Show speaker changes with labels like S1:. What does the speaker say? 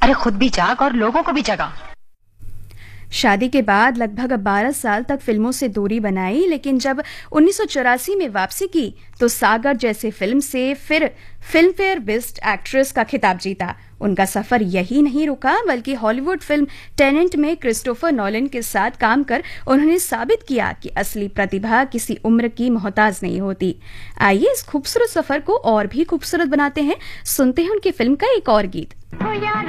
S1: अरे खुद भी जाग और लोगों को भी जगा।
S2: शादी के बाद लगभग 12 साल तक फिल्मों से दूरी बनाई, लेकिन जब 1984 में वापसी की तो सागर जैसे फिल्म से फिर फिल्म फेयर बेस्ट एक्ट्रेस का खिताब जीता। उनका सफर यही नहीं रुका, बल्कि हॉलीवुड फिल्म टेनेंट में क्रिस्टोफर नॉलन के साथ काम कर उन्होंने साबित किया कि असली प्रतिभा किसी उम्र की मोहताज नहीं होती। आइए इस खूबसूरत सफर को और भी खूबसूरत बनाते हैं, सुनते हैं उनकी फिल्म का एक और गीत।